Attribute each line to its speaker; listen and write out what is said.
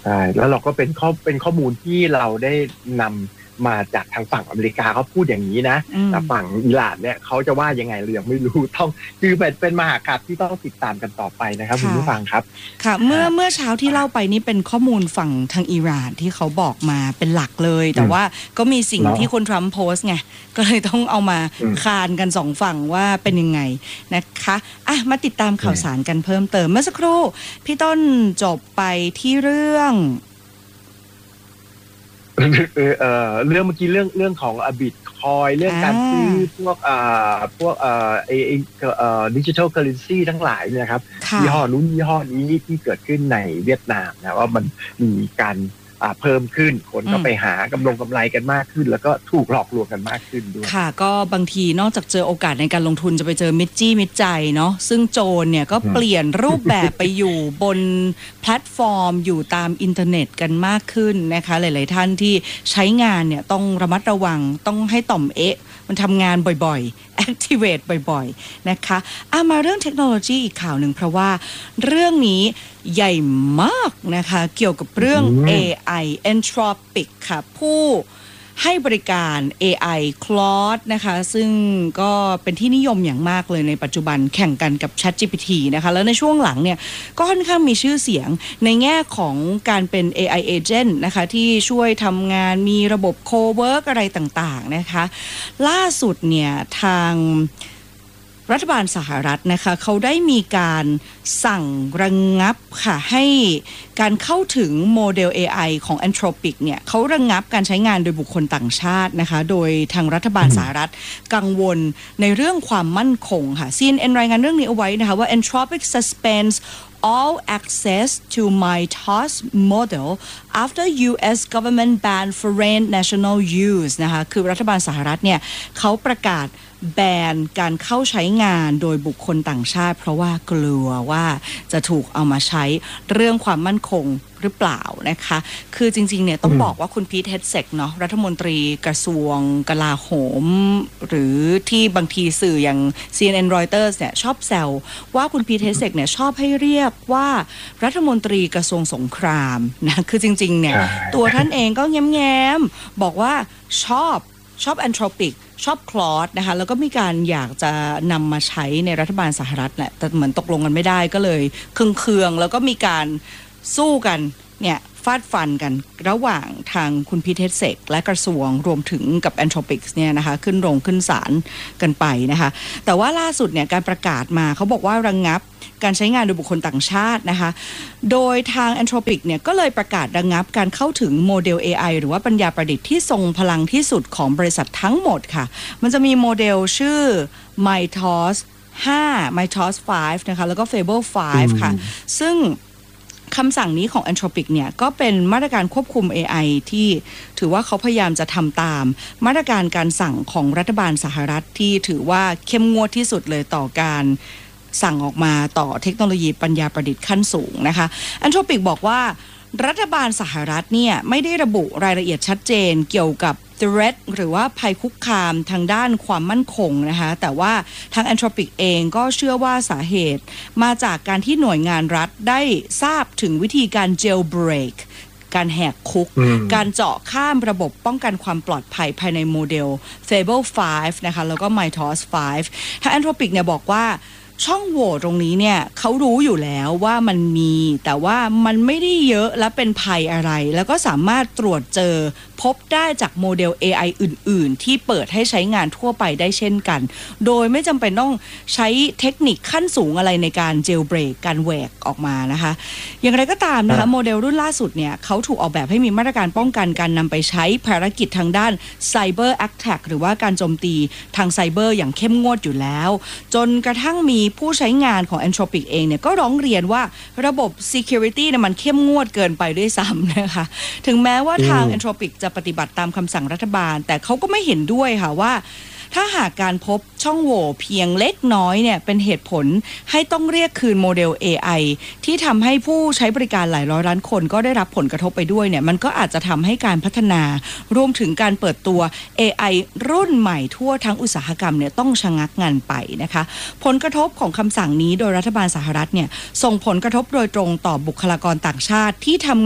Speaker 1: ใช่แล้วเราก็เป็นข้อมูลที่เราได้นำมาจากทางฝั่งอเมริกาเขาพูดอย่างนี้นะแต่ฝั่งอิหร่านเนี่ยเขาจะว่ายังไงเรายังไม่รู้ต้องคือเป็นมหากาพย์ที่ต้องติดตามกันต่อไปนะครับคุณผู้ฟังครับ
Speaker 2: ค่ะเมื่อเช้าที่เล่าไปนี่เป็นข้อมูลฝั่งทางอิหร่านที่เขาบอกมาเป็นหลักเลยแต่ว่าก็มีสิ่งที่คุณทรัมป์โพสต์ไงก็เลยต้องเอามาคานกันสองฝั่งว่าเป็นยังไงนะคะมาติดตามข่าวสารกันเพิ่มเติมเมื่อสักครู่พี่ต้นจบไปที่เรื่อง
Speaker 1: เรื่องเมื่อกี้เรื่องของบิตคอยเรื่องการซื้อพวกดิจิทัลเคอเรนซีทั้งหลายเนี่ยครับยี่ห้อนู้นยี่ห้อนี้ที่เกิดขึ้นในเวียดนามนะว่ามันมีการเพิ่มขึ้นคนก็ไปหากำไรกันมากขึ้นแล้วก็ถูกหลอกลวงกันมากขึ้นด้วย
Speaker 2: ค่ะก็บางทีนอกจากเจอโอกาสในการลงทุนจะไปเจอมิจใจเนาะซึ่งโจรเนี่ยก็เปลี่ยนรูปแบบไปอยู่บนแพลตฟอร์มอยู่ตามอินเทอร์เน็ตกันมากขึ้นนะคะหลายๆท่านที่ใช้งานเนี่ยต้องระมัดระวังต้องให้ต่อมมันทำงานบ่อยๆ activate บ่อยๆนะคะมาเรื่องเทคโนโลยีอีกข่าวหนึ่งเพราะว่าเรื่องนี้ใหญ่มากนะคะเกี่ยวกับเรื่อง AI Anthropic ค่ะผู้ให้บริการ AI Claude นะคะซึ่งก็เป็นที่นิยมอย่างมากเลยในปัจจุบันแข่งกันกับ ChatGPT นะคะแล้วในช่วงหลังเนี่ยก็ค่อนข้างมีชื่อเสียงในแง่ของการเป็น AI Agent นะคะที่ช่วยทำงานมีระบบ Co-work อะไรต่างๆนะคะล่าสุดเนี่ยทางรัฐบาลสหรัฐนะคะเขาได้มีการสั่งระงับค่ะให้การเข้าถึงโมเดล AI ของ Anthropic เนี่ยเขาระงับการใช้งานโดยบุคคลต่างชาตินะคะโดยทางรัฐบาลสหรัฐกังวลในเรื่องความมั่นคงค่ะ CNN รายงานเรื่องนี้เอาไว้นะคะว่า Anthropic suspends all access to MyTos model after U.S. government ban foreign national use นะคะคือรัฐบาลสหรัฐเนี่ยเขาประกาศแบนการเข้าใช้งานโดยบุคคลต่างชาติเพราะว่ากลัวว่าจะถูกเอามาใช้เรื่องความมั่นคงหรือเปล่านะคะคือจริงๆเนี่ยต้องบอกว่าคุณพีท เฮดเซกเนาะรัฐมนตรีกระทรวงกลาโหมหรือที่บางทีสื่ออย่าง CNN Reuters เนี่ยชอบแซวว่าคุณพีท เฮดเซกเนี่ยชอบให้เรียกว่ารัฐมนตรีกระทรวงสงครามนะคือจริงๆเนี่ยตัวท่านเองก็แง้มๆบอกว่าชอบAnthropic ชอบ Claude นะคะแล้วก็มีการอยากจะนำมาใช้ในรัฐบาลสหรัฐแหละแต่เหมือนตกลงกันไม่ได้ก็เลยเคืองๆแล้วก็มีการสู้กันเนี่ยฟาดฟันกันระหว่างทางคุณพีท เฮดเซกและกระทรวงรวมถึงกับ Anthropic เนี่ยนะคะขึ้นศาลกันไปนะคะแต่ว่าล่าสุดเนี่ยการประกาศมาเขาบอกว่าระงับการใช้งานโดยบุคคลต่างชาตินะคะโดยทาง Anthropic เนี่ยก็เลยประกาศระงับการเข้าถึงโมเดล AI หรือว่าปัญญาประดิษฐ์ที่ทรงพลังที่สุดของบริษัททั้งหมดค่ะมันจะมีโมเดลชื่อ MyTos 5 MyTos 5 นะคะแล้วก็ Fable 5 ค่ะซึ่งคำสั่งนี้ของ Anthropic เนี่ยก็เป็นมาตรการควบคุม AI ที่ถือว่าเขาพยายามจะทำตามมาตรการการสั่งของรัฐบาลสหรัฐที่ถือว่าเข้มงวดที่สุดเลยต่อการสั่งออกมาต่อเทคโนโลยีปัญญาประดิษฐ์ขั้นสูงนะคะ Anthropic บอกว่ารัฐบาลสหรัฐเนี่ยไม่ได้ระบุรายละเอียดชัดเจนเกี่ยวกับ threat หรือว่าภัยคุกคามทางด้านความมั่นคงนะคะแต่ว่าทาง Anthropic เองก็เชื่อว่าสาเหตุมาจากการที่หน่วยงานรัฐได้ทราบถึงวิธีการ jailbreak การแหกคุกการเจาะข้ามระบบป้องกันความปลอดภัยภายในโมเดล Fable 5 นะคะแล้วก็ MyTos 5 ทาง Anthropic เนี่ยบอกว่าช่องโหว่ตรงนี้เนี่ยเขารู้อยู่แล้วว่ามันมีแต่ว่ามันไม่ได้เยอะและเป็นภัยอะไรแล้วก็สามารถตรวจเจอพบได้จากโมเดล AI อื่นๆที่เปิดให้ใช้งานทั่วไปได้เช่นกันโดยไม่จำเป็นต้องใช้เทคนิคขั้นสูงอะไรในการ jailbreak การแหวกออกมานะคะอย่างไรก็ตามนะคะโมเดลรุ่นล่าสุดเนี่ยเขาถูกออกแบบให้มีมาตรการป้องกันการนำไปใช้ภารกิจทางด้าน Cyber Attack หรือว่าการโจมตีทางไซเบอร์อย่างเข้มงวดอยู่แล้วจนกระทั่งมีผู้ใช้งานของ Anthropic เองเนี่ยก็ร้องเรียนว่าระบบ security เนี่ยมันเข้มงวดเกินไปด้วยซ้ำนะคะถึงแม้ว่าทาง Anthropic จะปฏิบัติตามคำสั่งรัฐบาลแต่เขาก็ไม่เห็นด้วยค่ะว่าถ้าหากการพบช่องโหว่เพียงเล็กน้อยเนี่ยเป็นเหตุผลให้ต้องเรียกคืนโมเดล AI ที่ทำให้ผู้ใช้บริการหลายร้อยล้านคนก็ได้รับผลกระทบไปด้วยเนี่ยมันก็อาจจะทำให้การพัฒนารวมถึงการเปิดตัว AI รุ่นใหม่ทั่วทั้งอุตสาหกรรมเนี่ยต้องชะงักงันไปนะคะผลกระทบของคำสั่งนี้โดยรัฐบาลสหรัฐเนี่ยส่งผลกระทบโดยตรงต่อบุคลากรต่างชาติที่ทำ